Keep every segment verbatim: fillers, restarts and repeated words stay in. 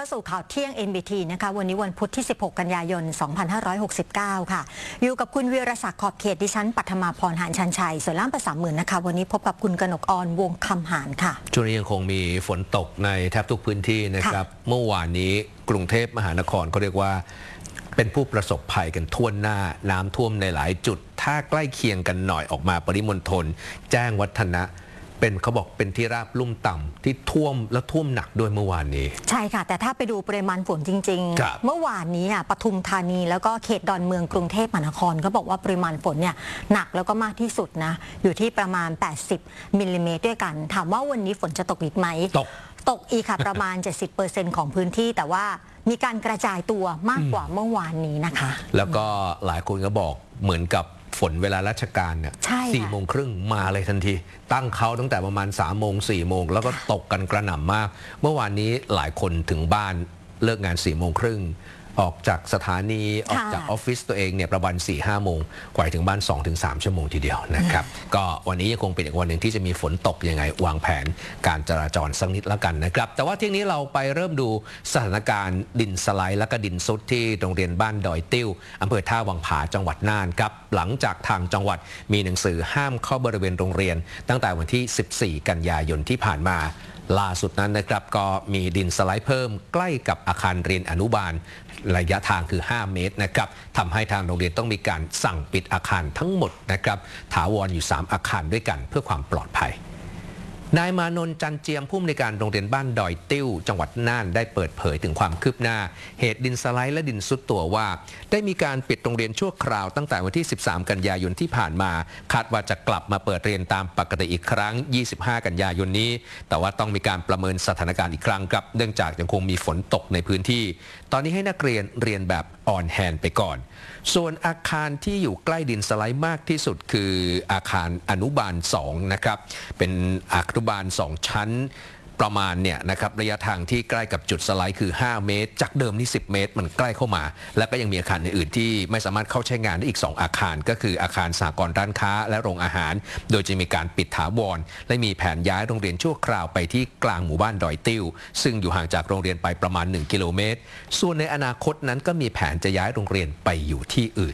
เข้าสู่ข่าวเที่ยง เอ็น บี ที นะคะวันนี้วันพุธที่สิบหกกันยายนสองพันห้าร้อยหกสิบเก้าค่ะอยู่กับคุณวีรศักดิ์ขอบเขตดิฉันปัทมาพรหานชันชัยส่วนล่ามภาษาหมื่นนะคะวันนี้พบกับคุณกนกอรวงคำหานค่ะช่วงนี้ยังคงมีฝนตกในแทบทุกพื้นที่นะครับเมื่อวานนี้กรุงเทพมหานครเขาเรียกว่าเป็นผู้ประสบภัยกันทั่วหน้าน้ำท่วมในหลายจุดถ้าใกล้เคียงกันหน่อยออกมาปริมณฑลแจ้งวัฒนะเป็นเขาบอกเป็นที่ราบลุ่มต่ำที่ท่วมและท่วมหนักด้วยเมื่อวานนี้ใช่ค่ะแต่ถ้าไปดูปริมาณฝนจริงๆเมื่อวานนี้อ่ะปทุมธานีแล้วก็เขตดอนเมืองกรุงเทพมหานครก็บอกว่าปริมาณฝนเนี่ยหนักแล้วก็มากที่สุดนะอยู่ที่ประมาณแปดสิบมิลลิเมตรด้วยกันถามว่าวันนี้ฝนจะตกอีกไหมตกตกอีกค่ะประมาณ เจ็ดสิบเปอร์เซ็นต์ ของพื้นที่แต่ว่ามีการกระจายตัวมากกว่าเมื่อวานนี้นะคะแล้วก็หลายคนก็บอกเหมือนกับฝนเวลาราชการเนี่ยสี่โมงครึ่งมาเลยทันทีตั้งเขาตั้งแต่ประมาณสามโมงสี่โมงแล้วก็ตกกันกระหน่ำมากเมื่อวานนี้หลายคนถึงบ้านเลิกงานสี่โมงครึ่งออกจากสถานีออกจากออฟฟิศตัวเองเนี่ยประมาณ สี่ห้า โมงกว่าถึงบ้าน สองถึงสาม ชั่วโมงทีเดียวนะครับก็วันนี้ยังคงเป็นอีกวันหนึ่งที่จะมีฝนตกยังไงวางแผนการจราจรสักนิดละกันนะครับแต่ว่าที่นี้เราไปเริ่มดูสถานการณ์ดินสไลด์และก็ดินซุดที่โรงเรียนบ้านดอยติ้วอำเภอท่าวังผาจังหวัดน่านครับหลังจากทางจังหวัดมีหนังสือห้ามเข้าบริเวณโรงเรียนตั้งแต่วันที่สิบสี่กันยายนที่ผ่านมาล่าสุดนั้นนะครับก็มีดินสไลด์เพิ่มใกล้กับอาคารเรียนอนุบาลระยะทางคือห้าเมตรนะครับทำให้ทางโรงเรียนต้องมีการสั่งปิดอาคารทั้งหมดนะครับถาวรอยู่สามอาคารด้วยกันเพื่อความปลอดภัยนายมานนท์จันเจียมผู้อำนวยการโรงเรียนบ้านดอยติ้วจังหวัดน่านได้เปิดเผยถึงความคืบหน้าเหตุดินสไลด์และดินซุดตัวว่าได้มีการปิดโรงเรียนชั่วคราวตั้งแต่วันที่สิบสามกันยายนที่ผ่านมาคาดว่าจะกลับมาเปิดเรียนตามปกติอีกครั้งยี่สิบห้ากันยายนนี้แต่ว่าต้องมีการประเมินสถานการณ์อีกครั้งครับเนื่องจากยังคงมีฝนตกในพื้นที่ตอนนี้ให้นักเรียนเรียนแบบออนแฮนด์ไปก่อนส่วนอาคารที่อยู่ใกล้ดินสไลด์มากที่สุดคืออาคารอนุบาลสองนะครับเป็นอนุบาลสองชั้นประมาณเนี่ยนะครับระยะทางที่ใกล้กับจุดสไลด์คือห้าเมตรจากเดิมนี่สิบเมตรมันใกล้เข้ามาแล้วก็ยังมีอาคารอื่นๆที่ไม่สามารถเข้าใช้งานได้อีกสองอาคารก็คืออาคารสหกรณ์ร้านค้าและโรงอาหารโดยจะมีการปิดถาวรและมีแผนย้ายโรงเรียนชั่วคราวไปที่กลางหมู่บ้านดอยติ้วซึ่งอยู่ห่างจากโรงเรียนไปประมาณหนึ่งกิโลเมตรส่วนในอนาคตนั้นก็มีแผนจะย้ายโรงเรียนไปอยู่ที่อื่น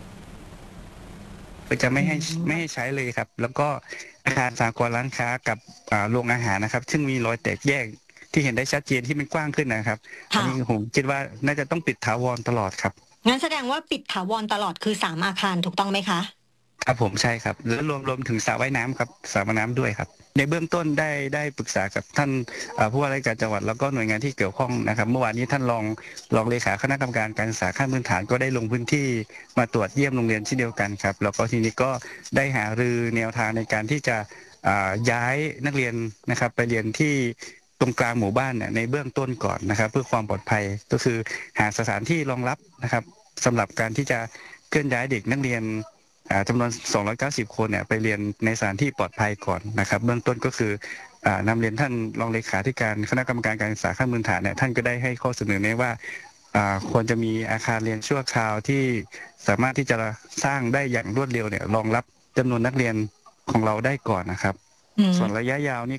จะไม่ให้ไม่ให้ใช้เลยครับแล้วก็อาคารสหกรณ์ร้านค้ากับโรงอาหารนะครับซึ่งมีรอยแตกแยกที่เห็นได้ชัดเจนที่มันกว้างขึ้นนะครับอันนี้ผมคิดว่าน่าจะต้องปิดถาวรตลอดครับงั้นแสดงว่าปิดถาวรตลอดคือสามอาคารถูกต้องไหมคะครับผมใช่ครับแล้วรวมรวมถึงสระว่ายน้ำครับสระว่ายน้ำด้วยครับในเบื้องต้นได้ได้ปรึกษากับท่านผู้ว่าราชการจังหวัดแล้วก็หน่วยงานที่เกี่ยวข้องนะครับเมื่อวานนี้ท่านรองรองเลขาคณะกรรมการการศึกษาขั้นพื้นฐานก็ได้ลงพื้นที่มาตรวจเยี่ยมโรงเรียนเช่นเดียวกันครับแล้วก็ทีนี้ก็ได้หารือแนวทางในการที่จะย้ายนักเรียนนะครับไปเรียนที่ตรงกลางหมู่บ้านเนี่ยในเบื้องต้นก่อนนะครับเพื่อความปลอดภัยก็คือหาสถานที่รองรับนะครับสำหรับการที่จะเคลื่อนย้ายเด็กนักเรียนจำนวนสองร้อยเก้าสิบคนเนี่ยไปเรียนในสถานที่ปลอดภัยก่อนนะครับเบื้องต้นก็คือนำเรียนท่านรองเลขาธิการคณะกรรมการการศึกษาขั้นพื้นฐานเนี่ยท่านก็ได้ให้ข้อเสนอแนะว่าควรจะมีอาคารเรียนชั่วคราวที่สามารถที่จะสร้างได้อย่างรวดเร็วเนี่ยรองรับจำนวนนักเรียนของเราได้ก่อนนะครับส่วนระยะยาวนี่